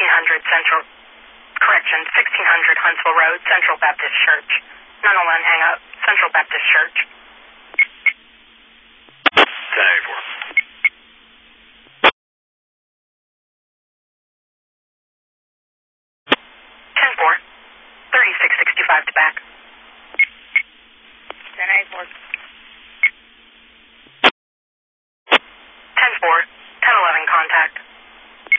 Central, correction, 1600 Huntsville Road, Central Baptist Church. 901, hang up, Central Baptist Church.